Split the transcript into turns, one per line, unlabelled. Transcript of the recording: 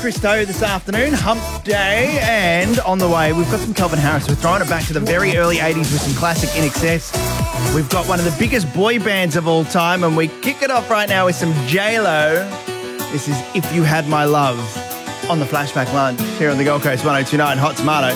Christo this afternoon, hump day, and on the way, we've got some Calvin Harris. We're throwing it back to the very early 80s with some classic In Excess. We've got one of the biggest boy bands of all time, and we kick it off right now with some J-Lo. This is If You Had My Love on the Flashback Lunch here on the Gold Coast 102.9 Hot Tomato.